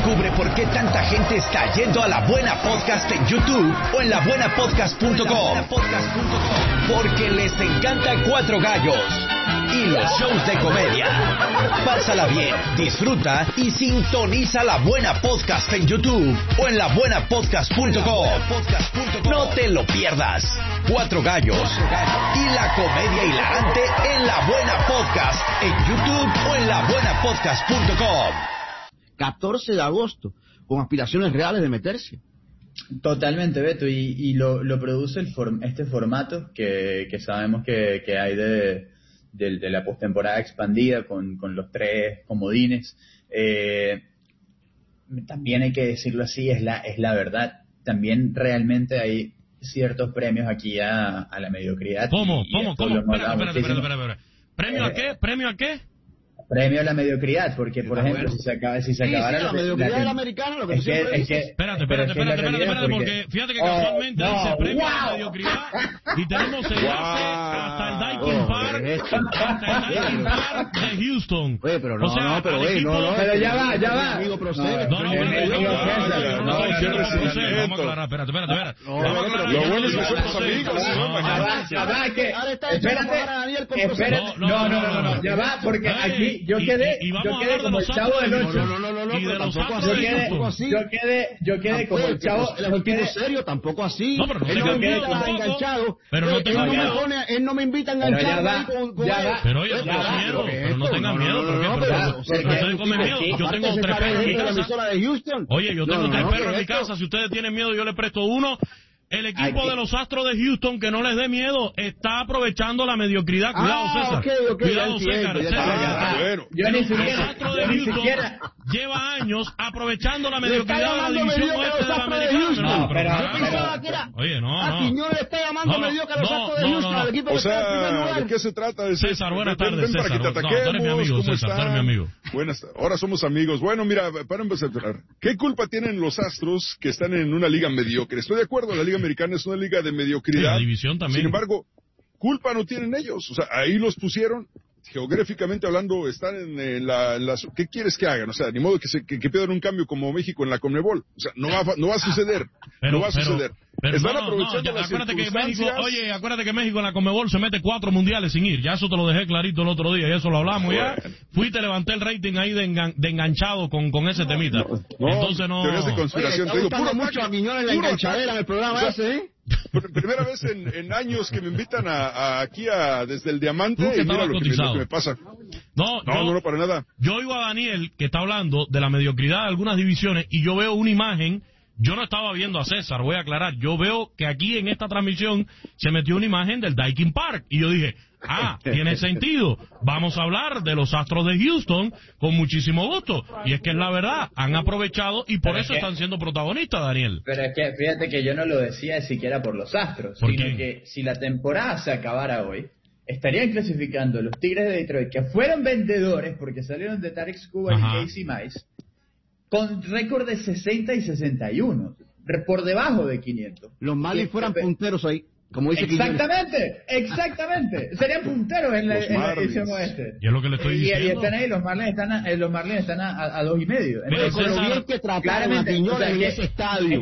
Descubre por qué tanta gente está yendo a La Buena Podcast en YouTube o en labuenapodcast.com. Porque les encanta Cuatro Gallos y los shows de comedia. Pásala bien, disfruta y sintoniza La Buena Podcast en YouTube o en labuenapodcast.com. No te lo pierdas. Cuatro Gallos y la comedia hilarante en La Buena Podcast en YouTube o en labuenapodcast.com. 14 de agosto, con aspiraciones reales de meterse. Totalmente, Beto, y lo produce este formato que sabemos que hay de la postemporada expandida con los 3 comodines. También hay que decirlo así, es la verdad. También realmente hay ciertos premios aquí a la mediocridad. ¿Cómo? Espera. ¿Premio a qué? ¿Premio a qué? Premio a la mediocridad, porque por ejemplo, si se acabara la mediocridad de la americana, lo que Espérate, porque fíjate que casualmente dice premio a la mediocridad y tenemos enlace hasta el Daikin Park, de Houston. Oye, pero no, pero ya va. Amigo, procede. Vamos a aclarar, espérate. Lo bueno es que somos amigos. No, ya va, porque aquí yo quedé como el chavo del 8. Yo quedé como el chavo. Es un tipo serio, tampoco así. No, pero no tenga miedo tampoco. Pero no tenga miedo. Él no me invita a enganchar. Pero oye, no tenga miedo. Yo tengo 3 perros en mi casa. Oye, yo tengo 3 perros en mi casa. Si ustedes tienen miedo, yo les presto uno. El equipo de los Astros de Houston, que no les dé miedo, está aprovechando la mediocridad. Cuidado, César. Cuidado, César. Yo ni siquiera. Los Astros de Houston lleva años aprovechando la mediocridad de la división oeste de la americana. Oye, no. Quiñones le está llamando mediocre a los Astros de Houston, al equipo que está en primer lugar. ¿De qué se trata? César, buenas tardes, César. Para que te ataquemos. Tú eres mi amigo, César, tú eres mi amigo. Ahora somos amigos. Bueno, mira, para empezar, ¿qué culpa tienen los Astros que están en una liga mediocre? Estoy de acuerdo, la liga americana es una liga de mediocridad. Sí, la división también. Sin embargo, culpa no tienen ellos. O sea, ahí los pusieron, geográficamente hablando, están en las... ¿Qué quieres que hagan? O sea, ni modo que pidan un cambio como México en la Conmebol. O sea, no va a suceder. No va a suceder. Están aprovechando las circunstancias. Acuérdate que México en la Conmebol se mete 4 mundiales sin ir. Ya eso te lo dejé clarito el otro día y eso lo hablamos ya. Fui y te levanté el rating ahí de enganchado con ese temita. Entonces no... Teorías de conspiración. Te digo, mucho a Quiñones la enganchadera en el programa ese, ¿eh? Primera vez en años que me invitan aquí desde el Diamante y mira lo que me pasa. No, para nada. Yo oigo a Daniel que está hablando de la mediocridad de algunas divisiones y yo veo una imagen. Yo no estaba viendo a César, voy a aclarar. Yo veo que aquí en esta transmisión se metió una imagen del Daikin Park. Y yo dije, tiene sentido. Vamos a hablar de los Astros de Houston con muchísimo gusto. Y es que es la verdad, han aprovechado y por eso están siendo protagonistas, Daniel. Pero es que fíjate que yo no lo decía siquiera por los Astros, sino que si la temporada se acabara hoy, estarían clasificando los Tigres de Detroit, que fueron vendedores porque salieron de Tarek Skubal y Casey Mize, con récord de 60 y 61, por debajo de 500. Los Marlins fueran punteros ahí, como dice Exactamente. Serían punteros en la edición oeste. Y es lo que le estoy diciendo. Y están ahí, los Marlins están a 2.5. Pero con lo bien que trataron a Quiñones en ese estadio.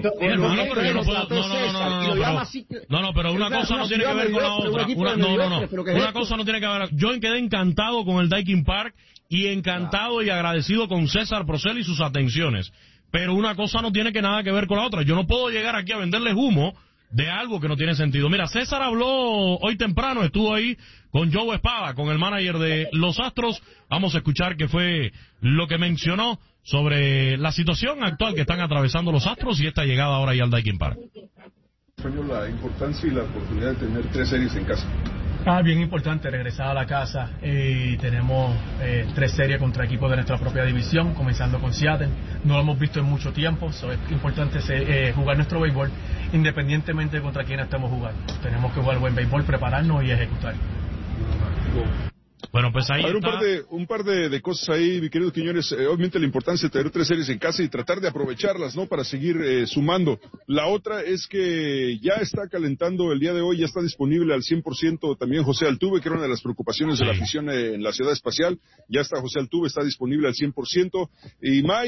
Pero una cosa no tiene que ver con la otra. Una cosa no tiene que ver. Yo quedé encantado con el Daikin Park y encantado y agradecido con César Procel y sus atenciones. Pero una cosa no tiene nada que ver con la otra. Yo no puedo llegar aquí a venderles humo de algo que no tiene sentido. Mira, César habló hoy temprano, estuvo ahí con Joe Espada, con el manager de los Astros. Vamos a escuchar qué fue lo que mencionó sobre la situación actual que están atravesando los Astros y esta llegada ahora ya al Daikin Park. La importancia y la oportunidad de tener 3 series en casa. Bien importante regresar a la casa y tenemos 3 series contra equipos de nuestra propia división, comenzando con Seattle. No lo hemos visto en mucho tiempo, es importante jugar nuestro béisbol independientemente contra quién estemos jugando. Tenemos que jugar buen béisbol, prepararnos y ejecutar. Bueno, pues ahí está. Un par de cosas ahí, mi querido Quiñones. Obviamente la importancia de tener 3 series en casa y tratar de aprovecharlas, ¿no? Para seguir sumando. La otra es que ya está calentando el día de hoy, ya está disponible al 100% también José Altuve, que era una de las preocupaciones de la afición en la Ciudad Espacial. Ya está José Altuve, está disponible al 100%. Y